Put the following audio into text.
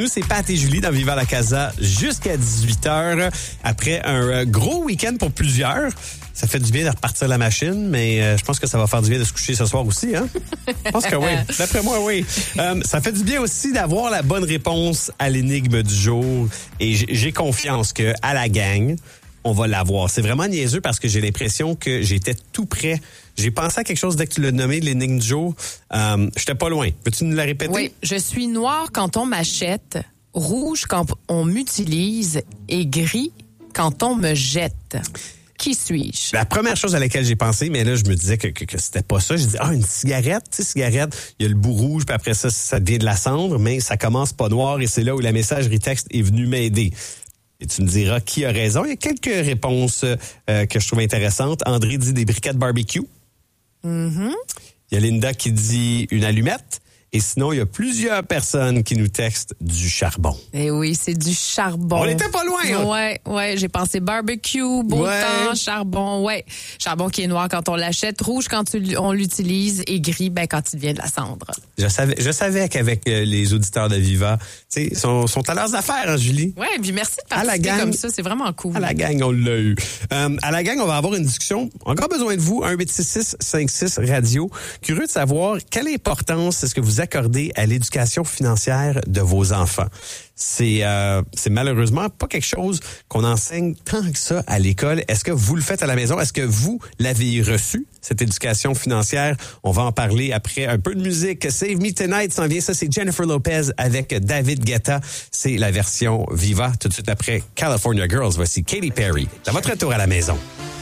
Nous, c'est Pat et Julie dans Viva la Casa jusqu'à 18h. Après un gros week-end pour plusieurs. Ça fait du bien de repartir la machine, mais je pense que ça va faire du bien de se coucher ce soir aussi, hein? Je pense que oui. D'après moi, oui. Ça fait du bien aussi d'avoir la bonne réponse à l'énigme du jour. Et j'ai confiance que à la gang, on va l'avoir. C'est vraiment niaiseux parce que j'ai l'impression que j'étais tout prêt. J'ai pensé à quelque chose dès que tu l'as nommé, l'énigme du jour. J'étais pas loin. Peux-tu nous la répéter? Oui, je suis noir quand on m'achète, rouge quand on m'utilise et gris quand on me jette. Qui suis-je? La première chose à laquelle j'ai pensé, mais là, je me disais que c'était pas ça. J'ai dit, une cigarette, tu sais, cigarette, il y a le bout rouge, puis après ça devient de la cendre, mais ça commence pas noir et c'est là où la messagerie texte est venue m'aider. Et tu me diras qui a raison. Il y a quelques réponses que je trouve intéressantes. André dit des briquettes barbecue. Mm-hmm. Il y a Linda qui dit une allumette. Et sinon, il y a plusieurs personnes qui nous textent du charbon. Eh oui, c'est du charbon. On n'était pas loin, hein? Ouais, j'ai pensé barbecue, beau temps, charbon, charbon qui est noir quand on l'achète, rouge quand on l'utilise et gris quand il devient de la cendre. Je savais qu'avec les auditeurs de Viva, tu sais, sont à leurs affaires, hein, Julie. Ouais, puis merci de participer comme ça, c'est vraiment cool. À la gang, on l'a eu. À la gang, on va avoir une discussion. Encore besoin de vous, 1-866-56-radio. Curieux de savoir quelle importance est-ce que vous accordez à l'éducation financière de vos enfants. C'est malheureusement pas quelque chose qu'on enseigne tant que ça à l'école. Est-ce que vous le faites à la maison? Est-ce que vous l'avez reçu, cette éducation financière? On va en parler après un peu de musique. Save Me Tonight s'en vient. Ça, c'est Jennifer Lopez avec David Guetta. C'est la version Viva. Tout de suite après California Girls. Voici Katy Perry. C'est votre retour à la maison.